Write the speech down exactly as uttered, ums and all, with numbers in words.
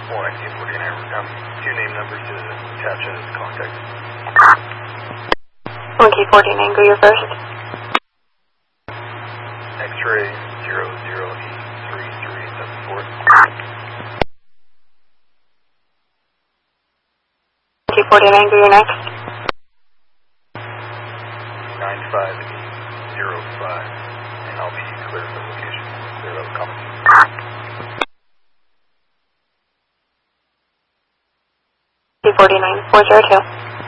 one nineteen forty-nine, um, two name numbers to attach as contact. one K forty-nine, go your first. X-ray zero zero eight three three seven four. one K forty-nine, go your next. nine five eight zero five, and I'll be clear for location. Clear out comments. one K forty-nine, four zero two.